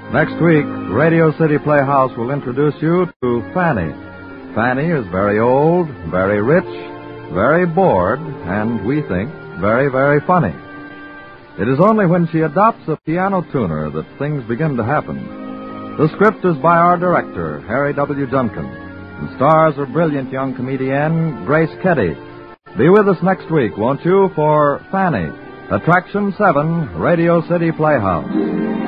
Next week, Radio City Playhouse will introduce you to Fanny. Fanny is very old, very rich, very bored, and we think very, very funny. It is only when she adopts a piano tuner that things begin to happen. The script is by our director, Harry W. Junkin, and stars a brilliant young comedienne, Grace Keddy. Be with us next week, won't you, for Fanny, Attraction 7, Radio City Playhouse.